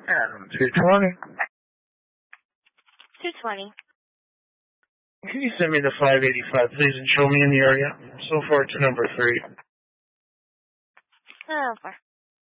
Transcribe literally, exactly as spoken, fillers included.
Adam, two twenty. two twenty. Can you send me the five eighty-five, please, and show me in the area? So far to number three. Over.